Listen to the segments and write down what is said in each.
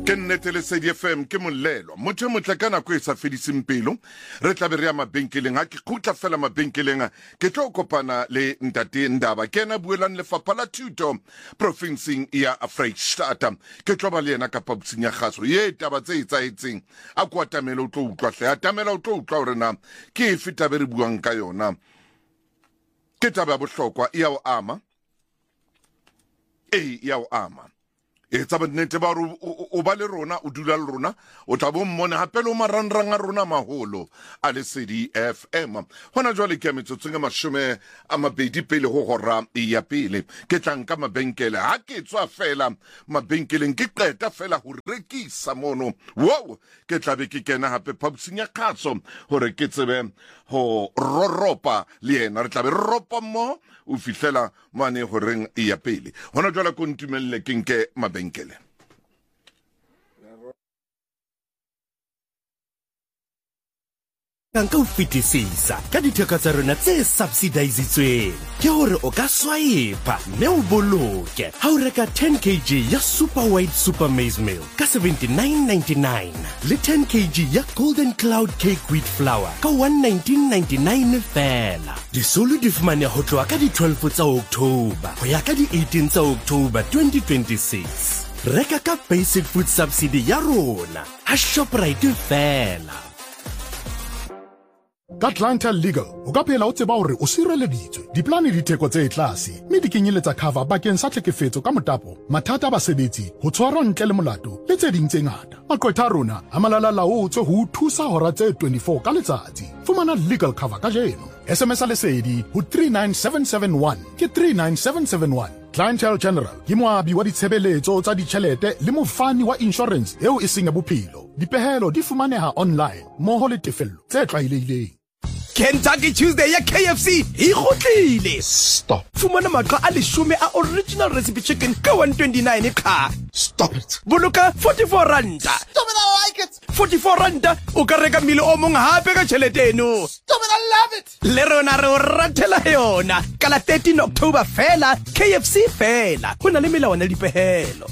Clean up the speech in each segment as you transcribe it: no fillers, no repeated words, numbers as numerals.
Ke nnete le Lesedi FM ke molelo motho motle ka nako e sa fediseng pelo re tla be re ya mabenkeleng a ke khutla fela mabenkeleng ke tlo kopana le ntate Ndaba kena buelang lefapha la thuto provinceng ya Freistata ke tlo ba le yena ka pabusing ya kgaso ye taba tse etsaetseng a kwatamela o tlo utlwa hle atamela o tlo utlwa hore na ke feta be re buang ka yona ke taba ya bohlokwa ya o ama ya o ama e tsa bonnete ba o ba le rona o dula le rona o tla bo mmone hape le marangrang a rona maholo a Lesedi FM hona jwale ke metsotsong e 20 pele ho hora ya pele ke tlang ka mabenkele ha ke tswa fela mabenkeleng ke qeta fela ho rekisa mono wow ke tla be ke kena hape phabusing ya khatso hore ke tsebe ho roropa le yena re tla be ropa mo o fihlela mane horeng ya pele hona jwale ko ntumelle ke nke mabenkele ka o fetisisa ka ditheko tsa rona tse subsidizitsweng ke hore o ka swipe mme o boloke ha o reka 10 kg ya super white super maize meal ka 79.99 le 10 kg ya golden cloud cake wheat flour ka 119.99 fela disolo di fumane ho tloha ka di 12 tsa October ho ya ka di 18 tsa October 2026 reka ka basic food subsidy ya rona ha Shoprite fela Ka Clientele Legal, o ka phela o tseba hore o sireleditswe. Diplane di theko tse tlase, mme di kenyeletsa cover bakeng sa tlhekefetso ka motapo, mathata a basebetsi, ho tshwarwa ntle le molato, le tse ding tse ngata. Maqwetha a rona a malala-laotswe ho thusa hora tse 24 ka letsatsi. Fumana legal cover ka jeno. SMS a Lesedi ho 39771 ke 39771. Clientele General ke moabi wa ditshebeletso tsa ditjhelete le mofani wa insurance eo e seng ya bophelo. Dipehelo di fumaneha online moho le tefello tse tlwaelehileng. Kentucky Tuesday ya KFC ikgotlile. Stop. Fumana maqha a 10 a original recipe chicken ka 129 qha. Stop it. Boloka 44 randa. Stop it, I like it. 44 randa o ka reka mile o mong hape ka tjhelete eno. Stop it, I love it. Le rona re o ratela yona ka la 13 October fela KFC fela ho na le melawana le dipehelo.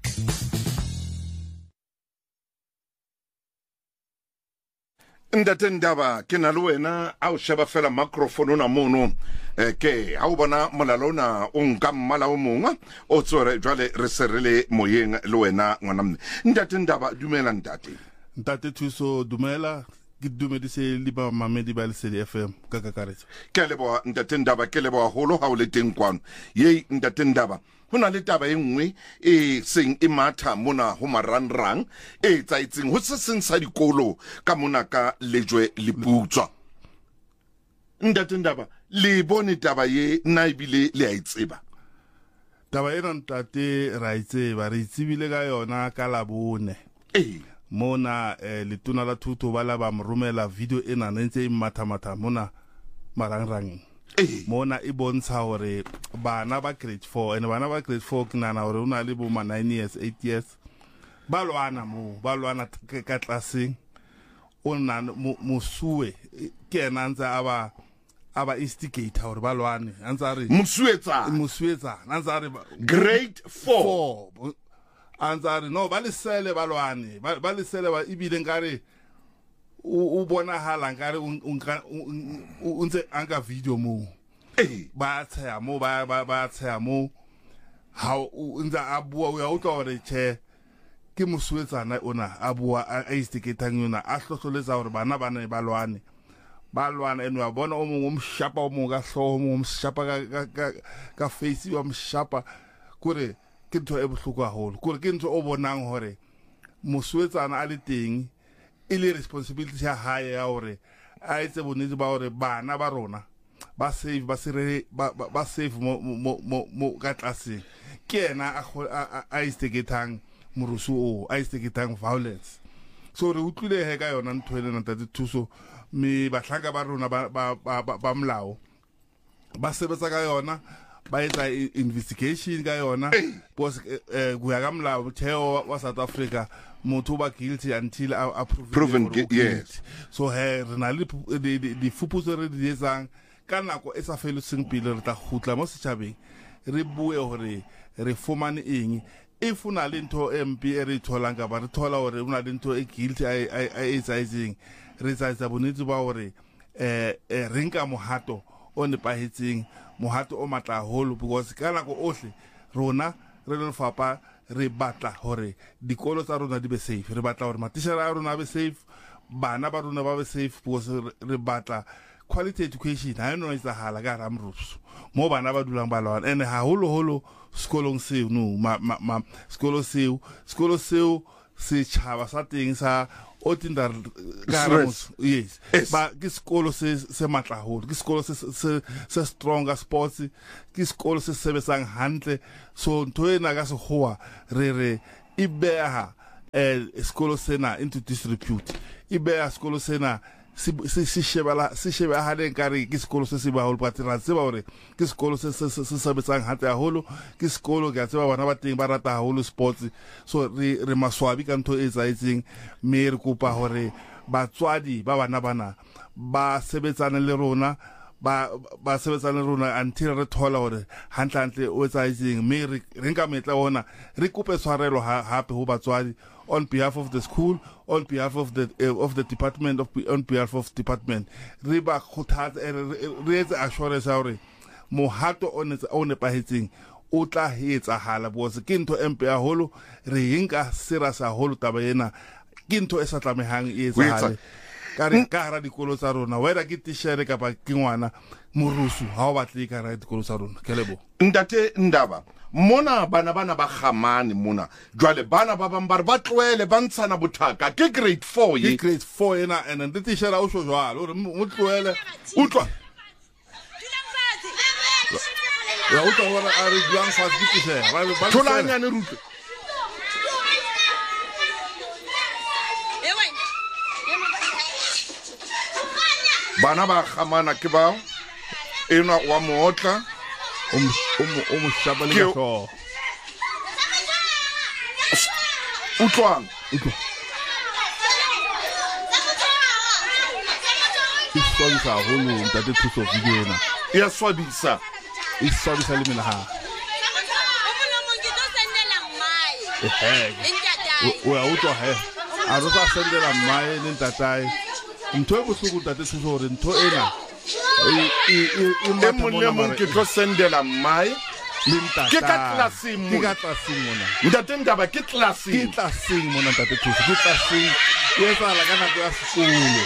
Ntate Ndaba ke na le wena a o sheba fela microphone ona mono ke ha o bona molalona o nka mmala o mongwe o tsore jwale re serele moyeng le wena ngwana mme Ntate Ndaba dumela ntate Thuso dumela ke dumedise le ba mamedi ba Lesedi FM ka kakaretso ke leboa Ntate Ndaba ke leboa holo ha o le teng kwano ye Ntate Ndaba hona le taba e nngwe e seng e matha mona ho marangrang e tsaitseng ho se seng sa dikolo ka mona ka lejwe le putswa Ntate Ndaba le bone taba ye na ibile le a itseba taba ena ntate ra itseba re itsebile ka yona ka labone mona letona la thuto ba la ba moromela video ena ntse e matha mona marangrang mona e bontsha hore bana ba grade 4 and bana ba grade 4 ke nana hore una le bo 9 years 8 years ba lwana ka tlaseng ona mosuwe ke ena ntse aba instigator hore ba lwane antsa re musuetsa antsa re grade 4 antsa re no ba le sele ba lwane ba le sele ba ibile ngare o bona hala ngare o ntse anka video mo ba tsaya mo ba tsaya mo ha o ntse a bua o ya o tore che ke mosuetsana ona a bua a istiketang yona a hlohloletsa hore bana ba lwana eno wa bona o mongwe mshapa o mongwe ka hloho mo mshapa ka face wa mshapa kore ke ntho e bohloko haholo kore ke ntho o bonang hore mosuetsana a le teng ile responsibility ya hae ya hore a etse bonnete ba hore bana ba rona ba save mo ka tlase ke ena a isteketang morusu o a isteketang violence so re utlwile he ka yona ntho ena ntate Thuso me batlhaka ba rona ba mlao ba sebetsa ka yona ba etsa investigation ka yona because go ya ka mlao theo wa South Africa motho ba guilty until proven yes so re na le di fuputso re di etsang ka nako e sa feloseng pele re tla gutla mo setšhabeng re bue hore re fumane eng if una le ntho MP e re tholang ka ba re thola hore una le ntho e guilty I exercising re tsa bonetsi ba hore re nka mohato o nepahetseng mohato o matla haholo because ka nako ohle rona re le lefapha re batla hore dikolo tsa rona di be safe re batla hore matishara a rona be safe bana ba rona ba be safe because re batla quality education ha no itsa hala ka ramrusu mo bana ba dulang ba lwana and haholo sekolong seo no sekolo seo se chaba sa teng sa otinda garamos yes ba ke sekolo se matla haholo ke sekolo se stronger sports ke sekolo se sebetsang hantle so ntho ena ka se goa re ibeha sekolo sena into disrepute ibeha sekolo sena se shebela hale nkare ke sekolo se ba holo patela se ba hore ke sekolo se sebetsang hantle haholo ke sekolo ke tseba bana ba teng ba rata haholo sports so re maswabi ka ntho e tsaetseng me re kopa hore batswadi ba bana ba sebetsana le rona ba sebetsana le rona until re thola hore hantle o tsaetseng me re nka metla ona re kope tshwarelo hape ho batswadi on behalf of the school, on behalf of the department, on behalf of department. Re ba khothatsa re etsa assurance hore mohato o nepahetseng o tla etsahala because ke ntho empe haholo re hinka serious haholo taba ena ke ntho e sa tlamehang e etsahale ka hara dikolo tsa rona wena ke tishere kapa ke ngwana morusu ha o batle ka hara dikolo tsa rona ke lebo ntate Ndaba mona bana ba khamane mona jwale bana ba bang ba tloele ba ntshana bothaka ke grade 4 ye grade 4 ena and the teacher a o sho jwalo hore mo tloele utlwa ya utlwa hore a re dulang fa ke teacher ba tholanya ne rutle bana ba khamana ke bao ena wa mootla o shabale ka so utlwang iswabisa holo ntate thuso video na ya swabisa le mina ha o utlwa he a re sa sendela mmae le ntatai ntho e bosuku ntate thuso hore ntho ena mong ke tlo sendela mmae le ntate ke ka classing mona ntate Ndaba ke classing mona ntate thuso ke classing ye sala ka nako ya sekolo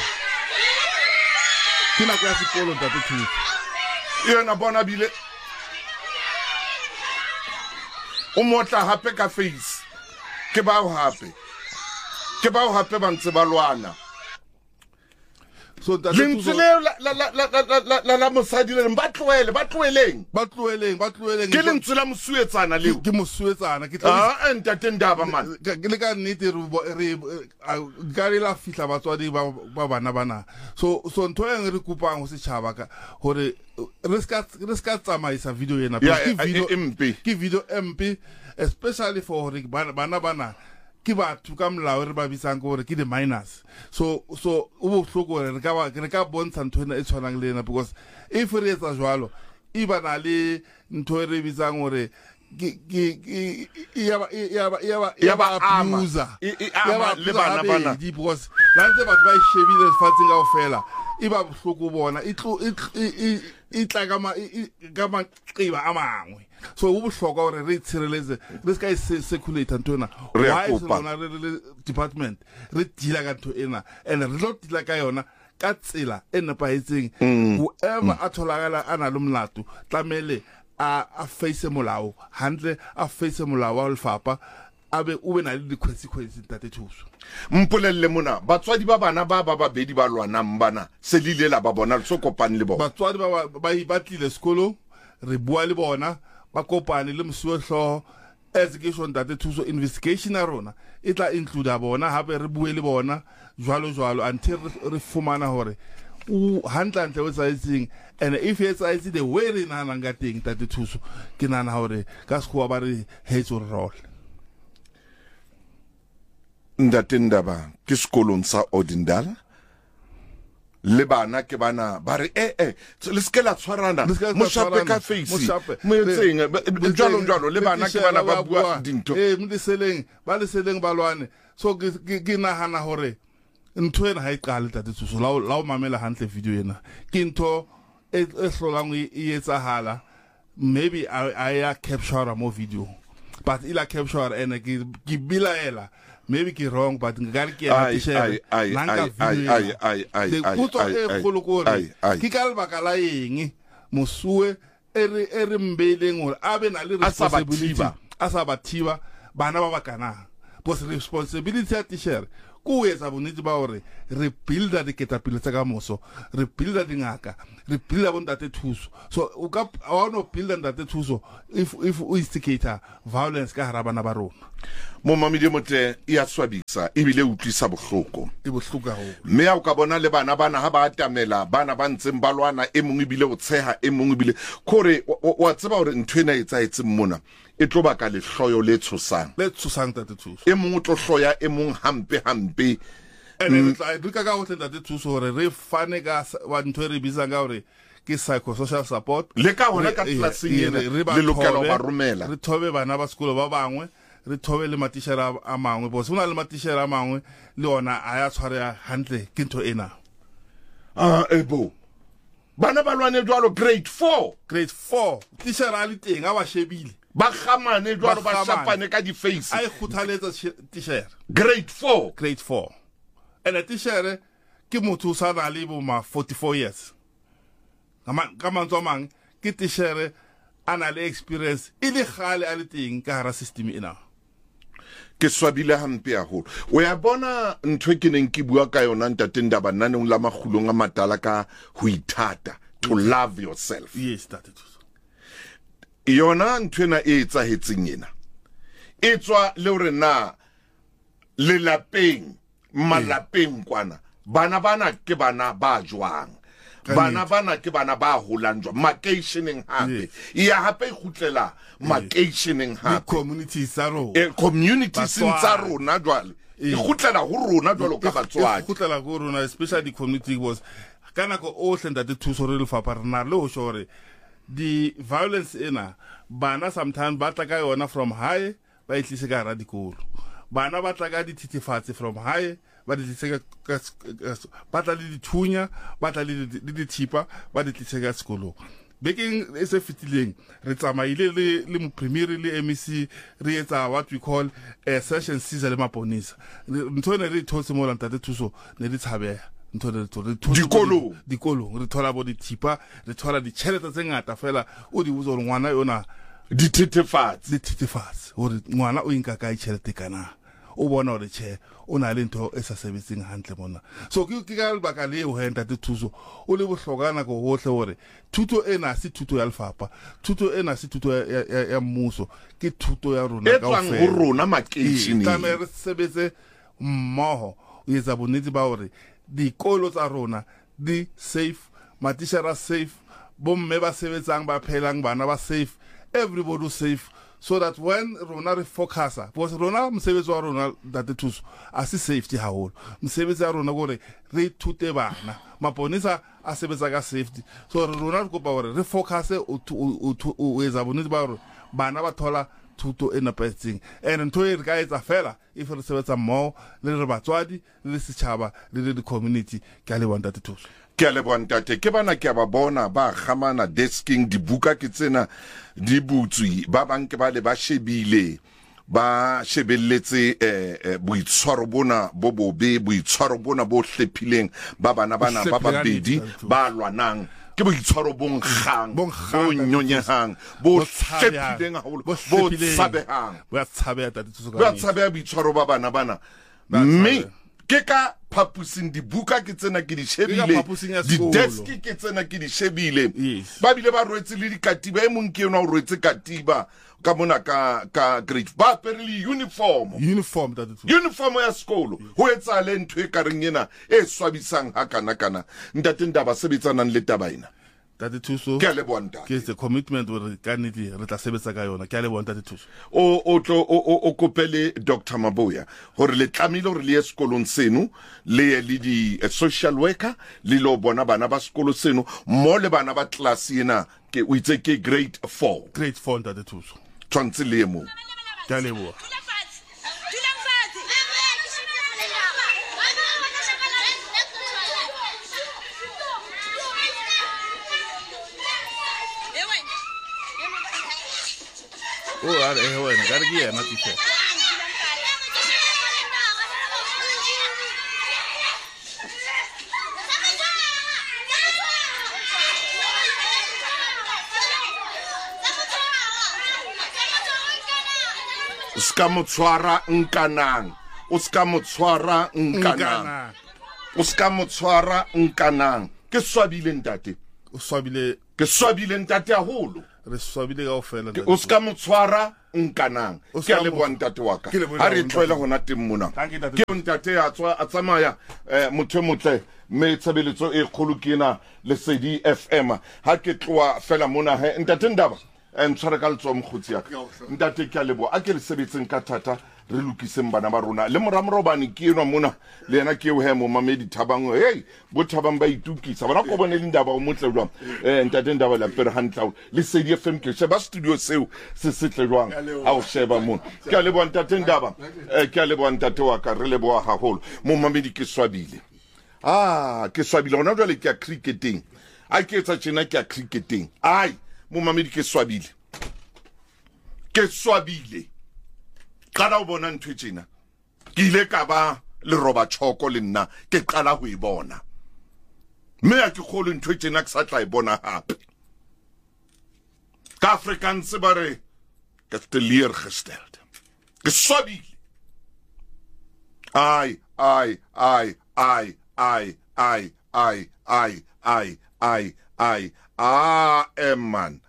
ke nako ya sekolo ntate thuso yena bona bile o motla hape ka face ke bao hape ba ntse ba lwana so that la mosadi le ba tloeleng ke lentswe la mosuetsana leo ke mosuetsana ke ntate Ndaba man le ka nnete re gari la fihla batswadi ba bana so ntho e re kupang ho setjhaba ka hore re ska tsamaisa video ena ke video MP especially for bana ke batho ka molao re ba bitsang gore ke the minors so o bohloko re ka bontsha ntho ena e tshwanang le ena because if re etsa jwalo e bana le ntho e re bitsang gore ya ba abuser le bana because la ntse batho ba shebile lefatsheng kaofela e ba bohloko bona e tla ka maqeba a mangwe so o bohlokwa hore re tshireletse re ska circulate ntho ena why is lona re department re dila ka ntho ena and re lo dila ka yona ka tsela e nepahetseng whoever a tholagala ana le molato tlamele a face molao handle a face molao wa lefapha abe o be na le consequences ntate thuso mpolelle mona batswadi ba bana ba babedi ba lwanang bana se lilela ba bona le so kopane le bona batswadi ba ibatlile sekolo re bua le bona ba kopane le mosuohlo education ntate thuso investigation a rona e tla include bona hape re bue le bona jwalo until re fumana hore hantle o tsaitseng and if it's the way re nana nga teng ntate thuso ke nana hore ka sekgowa ba re hate or roll ntate Ndaba ke sekolong sa Odindal le bana ke bana ba re le se ke la tshwarana mo shape ka face mo etseng jalo le bana ke bana ba bua dinto mo leseleng ba lwane so ke nagana hore ntho ena ha e qale tate Thuso la o mamela hantle video ena ke ntho e hlolang e etsahala maybe I capture mo video but ila capture ene ke bilaela maybe ke wrong but ngare ke ya tshela nanga video le kutlo e kgolokore ke ka lebaka la eng mosuwe ere mbeleng hore abe na le responsibility asabathiba bana ba bakana because responsibility ya teacher ku etsa boniti ba hore re builda diketapele tsa ka moso re builda dingaka re builda bontate thuso so o ka no builda ntate thuso if o instigate violence ka hara bana ba rona mo mamedi mote ya swabisa ibile utlisa bohloko e bohloka ho mme ya o ka bona le bana ha ba atamela bana ba ntseng ba lwana e mongwe bile o tsheha e mongwe bile kore wa tseba hore nthwena e tsaetseng mona e tlo baka le hloyo le tshosang tate Thuso e mongwe tlo hloya e mong hampe ene re ka go tate Thuso hore re fane ka wa ntho re bitsa ka hore ke psychosocial support le ka hona ka classing le lokela ba romela re thobe bana ba sekolo ba bangwe re thobe le matishera a mangwe bo sona le matishera a mangwe le ona a ya tshware hantle ke ntho ena ebo bana ba lwane jwalo grade 4 tishera le teng a ba shebile ba kgamane jwalo ba shapane ka di face a ikgothaletsa tishera grade 4 ene tishera ke motho sa na le bo ma 44 years ka mantswe mang ke tishera ana le experience ile gale a le teng ka hara system ena ke swabile hampe ya holo o ya bona ntwe ke neng ke bua ka yona ntate Ndaba naneng la magulong a matala ka ho ithata to love yourself yes tate Thuso yona ntwena e etsahetseng ena e tswa le hore na le lapeng malapeng kwana bana ke bana ba jwang bana ke bana ba holang jwa makeisheneng hape ya hape e khutlela makeisheneng hape communities tsa rona communities tsa rona jwale e khutlela ho rona jwalo ka batswadi khutlela ho rona especially community was kana go ohle ntate Thuso re le fapa rena le ho shore the violence ena bana sometimes ba tla ka yona from high ba itlise ka ra dikolo bana ba tla ka dithithefatse from high ba di tlise ka ba tla le dithunya ba tla le dithipa ba di tlise ka sekolo bekeng e se fitileng re tsamaile le mo premier le MEC re etsa what we call a session Caesar le maponisa ntho ne re thotse mo ntate Thuso ne di tshabeha ntho re dikolo re thola bo dithipa re thola di tšhelete tse ngata fela o di botsa ngwana yona dithethefatse hore ngwana o inka ka tšhelete kana o bona hore che o na le ntho e sa sebetseng hantle mona so ke ka lebaka le ho henta te thuso o le bohlokana go hohle hore thuto ena se thuto ya lefapa thuto ena se thuto ya mmuso ke thuto ya rona ka ofela e tswang ho rona makeishene tame re sebetse mmoho o etsa bonnete ba hore dikolo tsa rona di safe matishara safe bomme ba sebetsang ba phelang bana ba safe everybody safe so that when rona re focusa because rona msebetsi wa rona tate Thuso a se safety haholo msebetsi wa rona gore re thute bana maponisa a sebetsa ka safety so rona re kopa gore re focuse o etsa bonnete ba gore bana ba thola thuto e nepahetseng and ntho e re ka etsa fela if re sebetsa mmoho le re batswadi le setjhaba le di community ke a leboha tate Thuso ke a leboha ntate ke bana ke ba bona ba gamana desking dibuka ke tsena di butswi ba banke ba le ba shebile ba shebelletse boitshwaro bona bo bobe boitshwaro bona bo hlephileng ba bana ba babedi ba lwanang ke boitshwaro bo nkgang bo nyonyehang bo hlephileng haholo bo tshabehang bo tshabea tate Thuso bo tshabea boitshwaro ba bana mme ke ka phapusing dibuka ke tsena ke di shebile di desk ke tsena ke di shebile ba bile ba roetse le dikatiba e mong ke yona o roetse katiba ka mona ka grade ba perli uniform ya sekolo ho etsa le ntwe ka reng ena e swabisang ha kana ntate Ndaba sebetsanang le taba ena Tate Thuso ke a leboha ntate ke se commitment hore ka nnete re tla sebetsa ka yona ke a leboha Tate Thuso o kopele Dr. Maboya hore le tlamile hore le ye sekolong seno le ye le di social worker le lo bona bana ba sekolo seno mo le bana ba class ena ke o itse ke grade 4 Tate Thuso tshwantse le ye mo ke a leboha wena ka re ke yena teacher o ska mo tshwara nkanang ke swabile ntate ke swabile ntate haholo re swabile kaofela o ska mo tshwara nkanang ke a leboha ntate wa ka ha re tloela hona teng mona ke ntate a tsamaya motho motle me tshebeletso e kgolo ke ena Lesedi FM ha ke tloa fela mona he ntate Ndaba ntshware ka letsoa mokgotsi ya ka ntate ke a leboha a ke le sebetseng ka thata re lokiseng bana ba rona le moramorobane ke enwa mona le yena ke o he mo mamedi Thabang hey bo Thabang ba itukisa bona ko bone le Ndaba o motle jwang ntate Ndaba la pere hantle Lesedi FM ke sheba studio seo se setle jwang a o sheba mona ke a leboha ntate Ndaba ke a leboha ntate wa ka re leboha haholo mo mamedi ke swabile ke swabile hona jwale ke a cricketing a ke etsa tjena ke a cricketing ai mo mamedi ke swabile qala o bona ntwe tjena ke ile ka ba le roba choko le nna ke qala ho e bona mme a ke kholo ntwe tjena ke sa tla e bona hape ka Afrikaans ba re ke teleurgesteld ke swabile ai man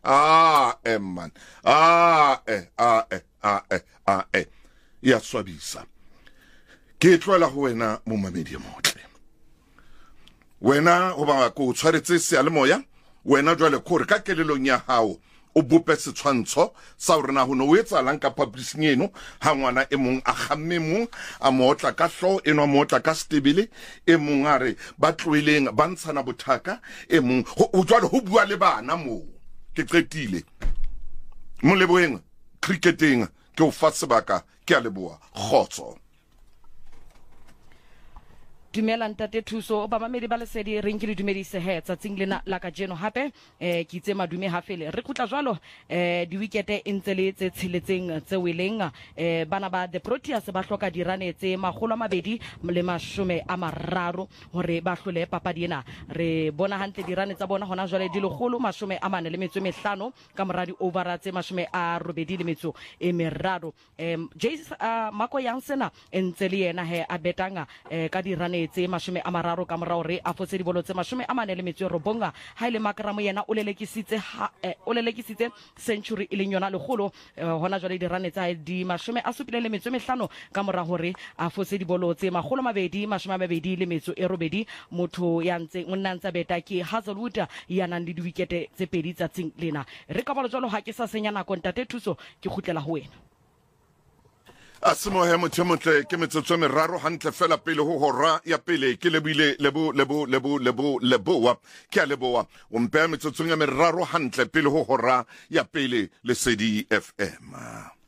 ya swabisa ke tloela ho wena mo mamedi motle wena ho ba ko tshwaretse sealemoya wena jwale khore ka kelelong ya hao o bope setshwantsho sa hore na ho no etsa lang ka publishing eno ha ngwana e mong a gamme mong a motla ka hlo eno motla ka stebele e mong a re ba tloeleng ba ntshana bothaka e mong o jwale ho bua le bana mo ke qetile mo leboeng cricketing ke o fa sebaka ke a leboa khotso Dumela ntate Thuso ba mamedi ba Lesedi re nkile dumedise he tsatsing lena la ka jeno hape ke itse madume ha fele re khutla jwalo di weekend e ntse le tse tshiletseng tse weleng bana ba the Proteas ba hloka dirane tse 230 hore ba hlole papadi ena re bona hantle dirane tsa bona hona jwale di 145 ka moradi over tse 80 Jace Mako Yansena ntse le yena he a betanga ka dirane tse 30 ka morao re a fotse dibolo tse 49 ha ile makramo yena o lelekisitse century ile nyona legolo hona jwale dirane tsa di 75 ka morao hore a fotse dibolo tse 228 motho ya ntse o nna ntsa beta ke Hazelwood ya nang le di wicket tse pedi tsatsing lena re ka bolo jwalo ha ke sa senya nako ntate Thuso ke khutlela ho wena Asimo he motho motle ke metsotso meraro hantle fela pele ho hora ya pele ke lebile leboa ke a leboa o mpe metsotso ya meraro hantle pele ho hora ya pele Lesedi FM